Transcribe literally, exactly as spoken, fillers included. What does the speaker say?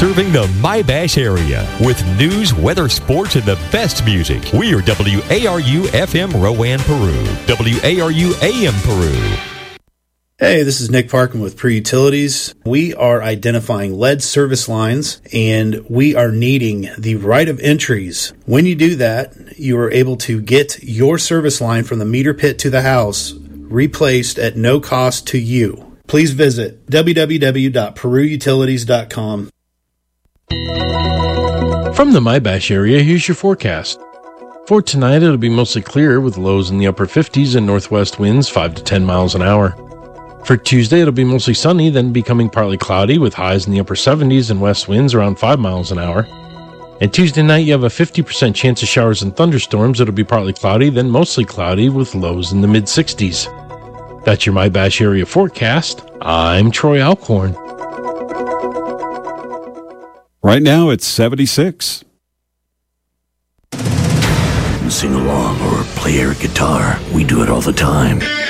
serving the My-Bash area with news, weather, sports, and the best music. We are W A R U F M Rowan, Peru. W A R U A M Peru. Hey, this is Nick Parkin with Peru Utilities. We are identifying lead service lines, and we are needing the right of entries. When you do that, you are able to get your service line from the meter pit to the house replaced at no cost to you. Please visit w w w dot peru utilities dot com. From the My-Bash area, here's your forecast. For tonight, it'll be mostly clear with lows in the upper fifties and northwest winds five to ten miles an hour. For Tuesday, it'll be mostly sunny, then becoming partly cloudy with highs in the upper seventies and west winds around five miles an hour. And Tuesday night, you have a fifty percent chance of showers and thunderstorms. It'll be partly cloudy, then mostly cloudy with lows in the mid-sixties. That's your My-Bash area forecast. I'm Troy Alcorn. Right now, it's seventy-six. Sing along or play air guitar. We do it all the time.